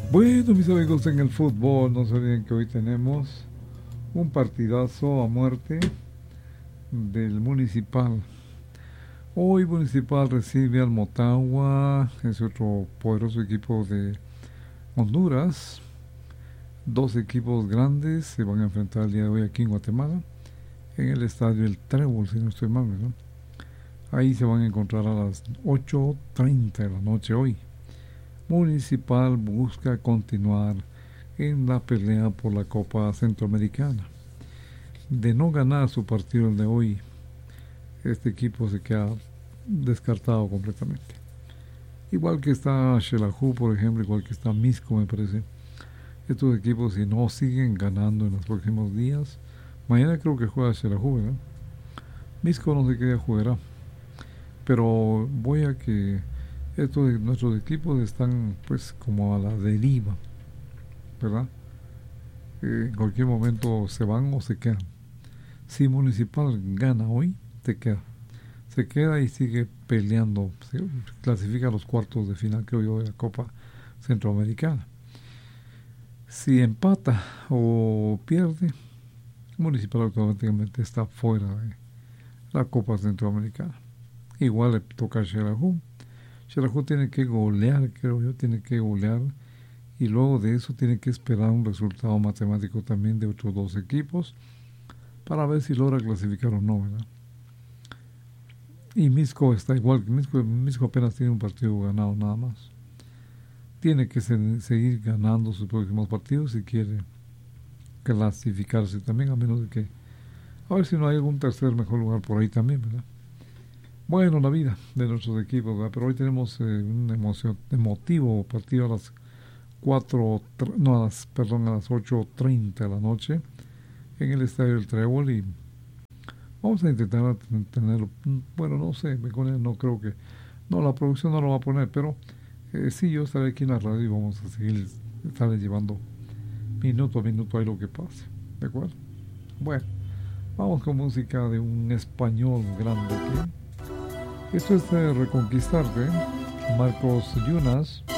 Bueno, mis amigos, en el fútbol, no se olviden que hoy tenemos un partidazo a muerte del Municipal. Hoy Municipal recibe al Motagua, es otro poderoso equipo de Honduras. Dos equipos grandes se van a enfrentar el día de hoy aquí en Guatemala, en el estadio El Trébol, si no estoy mal, ¿no? Ahí se van a encontrar a las 8:30 de la noche hoy. Municipal busca continuar en la pelea por la Copa Centroamericana. De no ganar su partido el de hoy, este equipo se queda descartado completamente. Igual que está Xelajú, por ejemplo, igual que está Misco, me parece. Estos equipos, si no siguen ganando en los próximos días, mañana creo que juega Xelajú, ¿verdad? Misco no sé qué día jugará, pero voy a que nuestros equipos están pues como a la deriva, ¿verdad? En cualquier momento se van o se quedan. Si Municipal gana hoy, se queda y sigue peleando, se clasifica a los cuartos de final, creo yo, de la Copa Centroamericana. Si empata o pierde, Municipal automáticamente está fuera de la Copa Centroamericana. Igual le toca a Xelajú. Xelajú tiene que golear, creo yo, tiene que golear, y luego de eso tiene que esperar un resultado matemático también de otros dos equipos para ver si logra clasificar o no, ¿verdad? Y Misco está igual, Misco apenas tiene un partido ganado nada más. Tiene que seguir ganando sus próximos partidos si quiere clasificarse también, a menos de que, a ver si no hay algún tercer mejor lugar por ahí también, ¿verdad? Bueno, la vida de nuestros equipos, ¿verdad? Pero hoy tenemos un emotivo partido a las 4, no, a las 8:30 de la noche en el Estadio del Trébol, y vamos a intentar tenerlo, bueno, no sé, no creo que, no, la producción no lo va a poner, pero sí, yo estaré aquí en la radio y vamos a seguir, estarle llevando minuto a minuto ahí lo que pase, ¿de acuerdo? Bueno, vamos con música de un español grande aquí. Esto es Reconquistarte, Marcos Yunas.